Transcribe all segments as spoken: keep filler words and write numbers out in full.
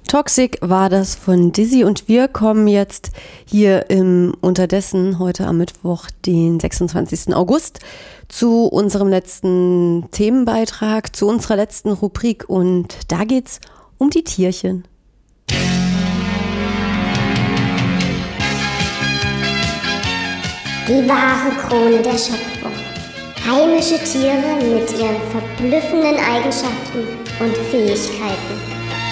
Toxic war das von Dizzy und wir kommen jetzt hier im Unterdessen heute am Mittwoch, den sechsundzwanzigsten August, zu unserem letzten Themenbeitrag, zu unserer letzten Rubrik und da geht's um die Tierchen. Die wahre Krone der Schöpfung. Heimische Tiere mit ihren verblüffenden Eigenschaften und Fähigkeiten.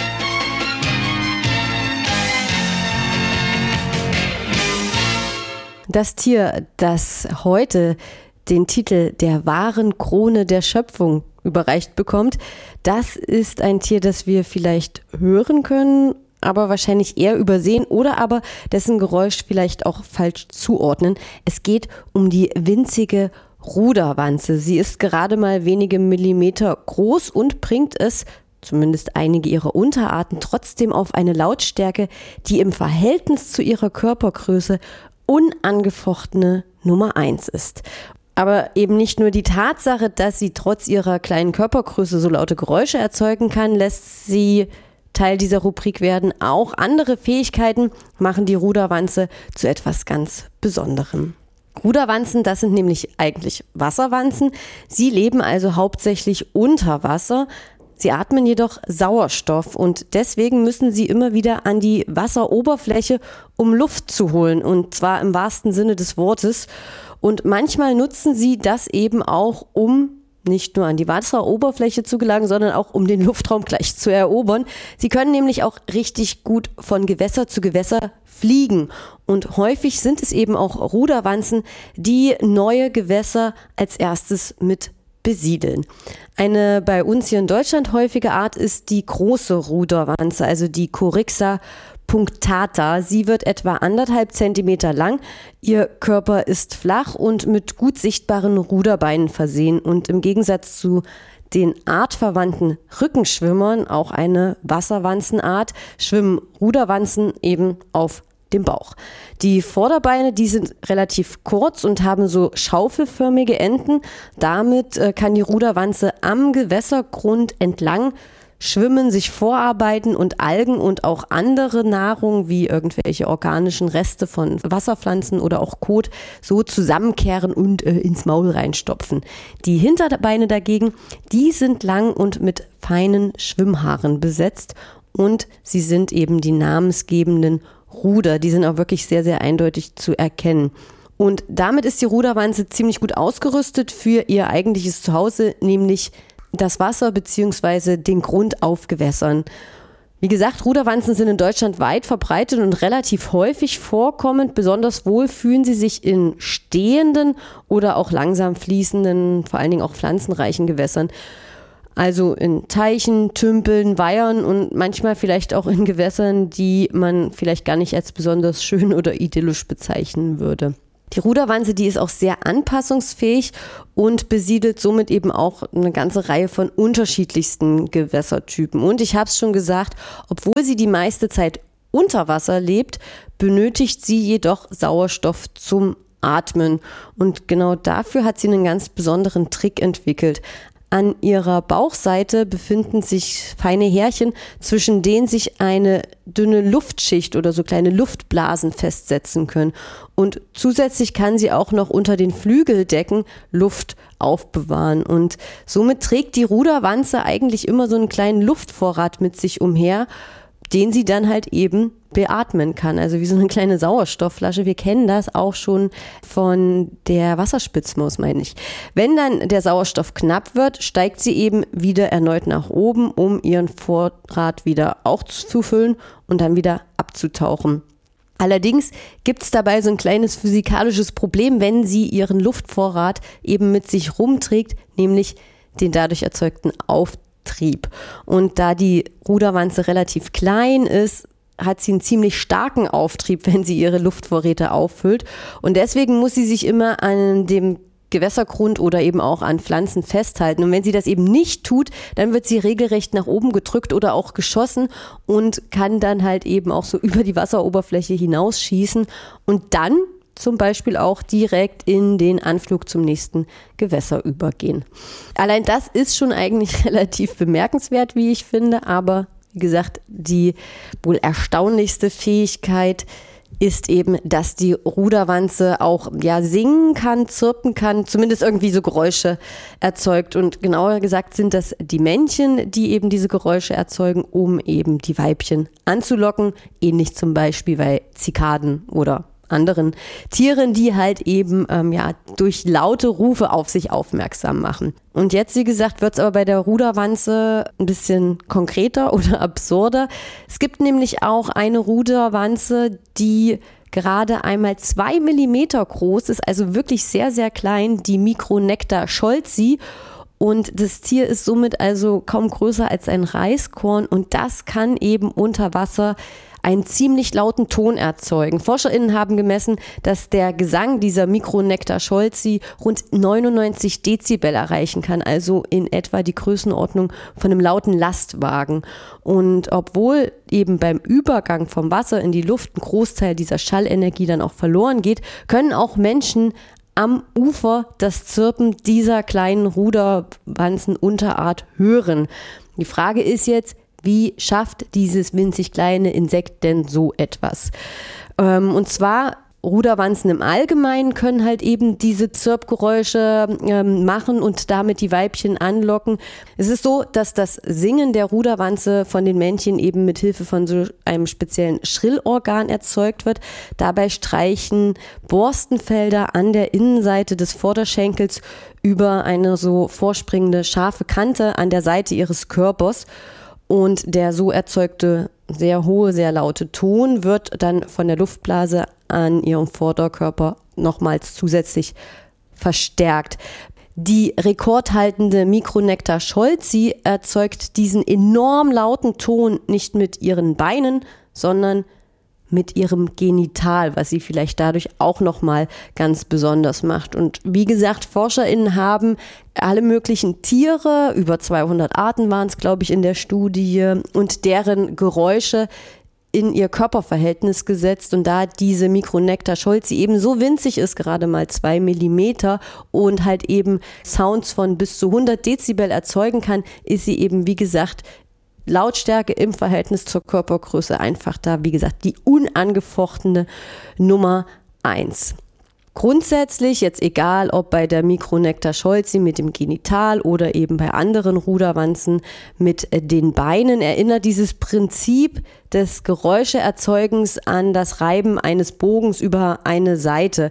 Das Tier, das heute den Titel der wahren Krone der Schöpfung überreicht bekommt, das ist ein Tier, das wir vielleicht hören können, aber wahrscheinlich eher übersehen oder aber dessen Geräusch vielleicht auch falsch zuordnen. Es geht um die winzige Ruderwanze. Sie ist gerade mal wenige Millimeter groß und bringt es, zumindest einige ihrer Unterarten, trotzdem auf eine Lautstärke, die im Verhältnis zu ihrer Körpergröße unangefochtene Nummer eins ist. Aber eben nicht nur die Tatsache, dass sie trotz ihrer kleinen Körpergröße so laute Geräusche erzeugen kann, lässt sie Teil dieser Rubrik werden. Auch andere Fähigkeiten machen die Ruderwanze zu etwas ganz Besonderem. Ruderwanzen, das sind nämlich eigentlich Wasserwanzen. Sie leben also hauptsächlich unter Wasser. Sie atmen jedoch Sauerstoff und deswegen müssen sie immer wieder an die Wasseroberfläche, um Luft zu holen, und zwar im wahrsten Sinne des Wortes. Und manchmal nutzen sie das eben auch, um nicht nur an die Wasseroberfläche zu gelangen, sondern auch um den Luftraum gleich zu erobern. Sie können nämlich auch richtig gut von Gewässer zu Gewässer fliegen. Und häufig sind es eben auch Ruderwanzen, die neue Gewässer als erstes mit besiedeln. Eine bei uns hier in Deutschland häufige Art ist die große Ruderwanze, also die Coryxa punctata. Sie wird etwa anderthalb Zentimeter lang. Ihr Körper ist flach und mit gut sichtbaren Ruderbeinen versehen und im Gegensatz zu den artverwandten Rückenschwimmern, auch eine Wasserwanzenart, schwimmen Ruderwanzen eben auf dem Bauch. Die Vorderbeine, die sind relativ kurz und haben so schaufelförmige Enden. Damit äh, kann die Ruderwanze am Gewässergrund entlang schwimmen, sich vorarbeiten und Algen und auch andere Nahrung wie irgendwelche organischen Reste von Wasserpflanzen oder auch Kot so zusammenkehren und äh, ins Maul reinstopfen. Die Hinterbeine dagegen, die sind lang und mit feinen Schwimmhaaren besetzt und sie sind eben die namensgebenden Ruder. Die sind auch wirklich sehr, sehr eindeutig zu erkennen. Und damit ist die Ruderwanze ziemlich gut ausgerüstet für ihr eigentliches Zuhause, nämlich das Wasser bzw. den Grund auf Gewässern. Wie gesagt, Ruderwanzen sind in Deutschland weit verbreitet und relativ häufig vorkommend. Besonders wohl fühlen sie sich in stehenden oder auch langsam fließenden, vor allen Dingen auch pflanzenreichen Gewässern. Also in Teichen, Tümpeln, Weihern und manchmal vielleicht auch in Gewässern, die man vielleicht gar nicht als besonders schön oder idyllisch bezeichnen würde. Die Ruderwanze, die ist auch sehr anpassungsfähig und besiedelt somit eben auch eine ganze Reihe von unterschiedlichsten Gewässertypen. Und ich habe es schon gesagt, obwohl sie die meiste Zeit unter Wasser lebt, benötigt sie jedoch Sauerstoff zum Atmen. Und genau dafür hat sie einen ganz besonderen Trick entwickelt. An ihrer Bauchseite befinden sich feine Härchen, zwischen denen sich eine dünne Luftschicht oder so kleine Luftblasen festsetzen können. Und zusätzlich kann sie auch noch unter den Flügeldecken Luft aufbewahren. Und somit trägt die Ruderwanze eigentlich immer so einen kleinen Luftvorrat mit sich umher, den sie dann halt eben beatmen kann. Also wie so eine kleine Sauerstoffflasche. Wir kennen das auch schon von der Wasserspitzmaus, meine ich. Wenn dann der Sauerstoff knapp wird, steigt sie eben wieder erneut nach oben, um ihren Vorrat wieder auch zu füllen und dann wieder abzutauchen. Allerdings gibt es dabei so ein kleines physikalisches Problem, wenn sie ihren Luftvorrat eben mit sich rumträgt, nämlich den dadurch erzeugten Auftrieb. Und da die Ruderwanze relativ klein ist, hat sie einen ziemlich starken Auftrieb, wenn sie ihre Luftvorräte auffüllt. Und deswegen muss sie sich immer an dem Gewässergrund oder eben auch an Pflanzen festhalten. Und wenn sie das eben nicht tut, dann wird sie regelrecht nach oben gedrückt oder auch geschossen und kann dann halt eben auch so über die Wasseroberfläche hinausschießen und dann zum Beispiel auch direkt in den Anflug zum nächsten Gewässer übergehen. Allein das ist schon eigentlich relativ bemerkenswert, wie ich finde, aber Wie gesagt, die wohl erstaunlichste Fähigkeit ist eben, dass die Ruderwanze auch ja singen kann, zirpen kann, zumindest irgendwie so Geräusche erzeugt. Und genauer gesagt sind das die Männchen, die eben diese Geräusche erzeugen, um eben die Weibchen anzulocken. Ähnlich zum Beispiel bei Zikaden oder anderen Tieren, die halt eben ähm, ja durch laute Rufe auf sich aufmerksam machen. Und jetzt, wie gesagt, wird es aber bei der Ruderwanze ein bisschen konkreter oder absurder. Es gibt nämlich auch eine Ruderwanze, die gerade einmal zwei Millimeter groß ist, also wirklich sehr, sehr klein, die Micronecta scholzi. Und das Tier ist somit also kaum größer als ein Reiskorn und das kann eben unter Wasser einen ziemlich lauten Ton erzeugen. ForscherInnen haben gemessen, dass der Gesang dieser Micronecta scholzi rund neunundneunzig Dezibel erreichen kann, also in etwa die Größenordnung von einem lauten Lastwagen. Und obwohl eben beim Übergang vom Wasser in die Luft ein Großteil dieser Schallenergie dann auch verloren geht, können auch Menschen am Ufer das Zirpen dieser kleinen Ruderwanzenunterart hören. Die Frage ist jetzt, wie schafft dieses winzig kleine Insekt denn so etwas? Ähm, und zwar Ruderwanzen im Allgemeinen können halt eben diese Zirpgeräusche ähm, machen und damit die Weibchen anlocken. Es ist so, dass das Singen der Ruderwanze von den Männchen eben mit Hilfe von so einem speziellen Schrillorgan erzeugt wird. Dabei streichen Borstenfelder an der Innenseite des Vorderschenkels über eine so vorspringende scharfe Kante an der Seite ihres Körpers. Und der so erzeugte sehr hohe, sehr laute Ton wird dann von der Luftblase an ihrem Vorderkörper nochmals zusätzlich verstärkt. Die rekordhaltende Micronecta scholzi erzeugt diesen enorm lauten Ton nicht mit ihren Beinen, sondern mit ihrem Genital, was sie vielleicht dadurch auch nochmal ganz besonders macht. Und wie gesagt, ForscherInnen haben alle möglichen Tiere, über zweihundert Arten waren es, glaube ich, in der Studie, und deren Geräusche in ihr Körperverhältnis gesetzt. Und da diese Micronecta scholzi eben so winzig ist, gerade mal zwei Millimeter, und halt eben Sounds von bis zu hundert Dezibel erzeugen kann, ist sie eben, wie gesagt, Lautstärke im Verhältnis zur Körpergröße einfach da, wie gesagt, die unangefochtene Nummer eins. Grundsätzlich, jetzt egal ob bei der Micronecta scholzi mit dem Genital oder eben bei anderen Ruderwanzen mit den Beinen, erinnert dieses Prinzip des Geräuscheerzeugens an das Reiben eines Bogens über eine Seite.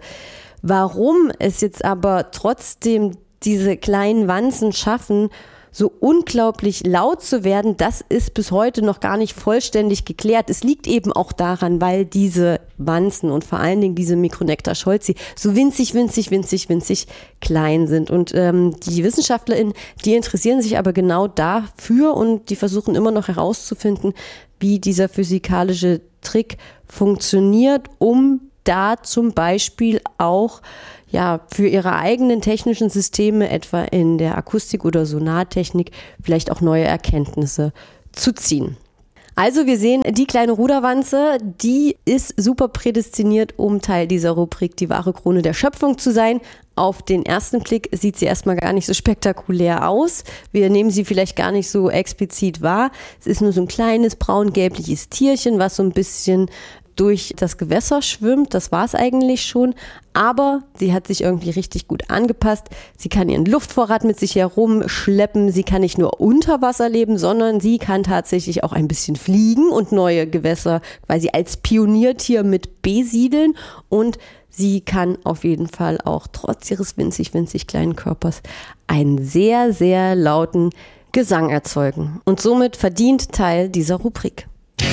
Warum es jetzt aber trotzdem diese kleinen Wanzen schaffen, so unglaublich laut zu werden, das ist bis heute noch gar nicht vollständig geklärt. Es liegt eben auch daran, weil diese Wanzen und vor allen Dingen diese Micronecta scholzi so winzig, winzig, winzig, winzig klein sind. Und ähm, die WissenschaftlerInnen, die interessieren sich aber genau dafür und die versuchen immer noch herauszufinden, wie dieser physikalische Trick funktioniert, um da zum Beispiel auch ja, für ihre eigenen technischen Systeme, etwa in der Akustik oder Sonartechnik, vielleicht auch neue Erkenntnisse zu ziehen. Also wir sehen, die kleine Ruderwanze, die ist super prädestiniert, um Teil dieser Rubrik Die wahre Krone der Schöpfung zu sein. Auf den ersten Blick sieht sie erstmal gar nicht so spektakulär aus. Wir nehmen sie vielleicht gar nicht so explizit wahr. Es ist nur so ein kleines braun-gelbliches Tierchen, was so ein bisschen durch das Gewässer schwimmt, das war es eigentlich schon, aber sie hat sich irgendwie richtig gut angepasst. Sie kann ihren Luftvorrat mit sich herumschleppen, sie kann nicht nur unter Wasser leben, sondern sie kann tatsächlich auch ein bisschen fliegen und neue Gewässer quasi als Pioniertier mit besiedeln, und sie kann auf jeden Fall auch trotz ihres winzig, winzig kleinen Körpers einen sehr, sehr lauten Gesang erzeugen und somit verdient Teil dieser Rubrik.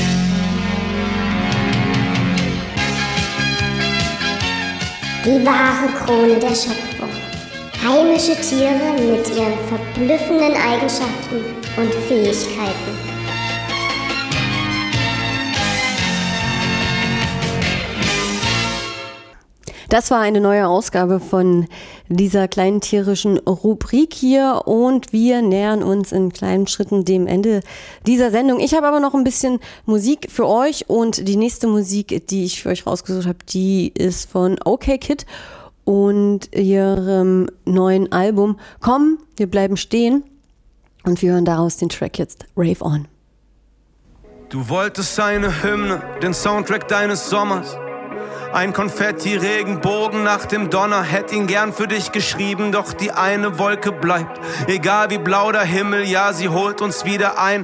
Die wahre Krone der Schöpfung. Heimische Tiere mit ihren verblüffenden Eigenschaften und Fähigkeiten. Das war eine neue Ausgabe von dieser kleinen tierischen Rubrik hier und wir nähern uns in kleinen Schritten dem Ende dieser Sendung. Ich habe aber noch ein bisschen Musik für euch und die nächste Musik, die ich für euch rausgesucht habe, die ist von OkKid und ihrem neuen Album Komm, wir bleiben stehen, und wir hören daraus den Track jetzt Rave On. Du wolltest eine Hymne, den Soundtrack deines Sommers. Ein Konfetti-Regenbogen nach dem Donner, hätt ihn gern für dich geschrieben, doch die eine Wolke bleibt. Egal wie blau der Himmel, ja, sie holt uns wieder ein.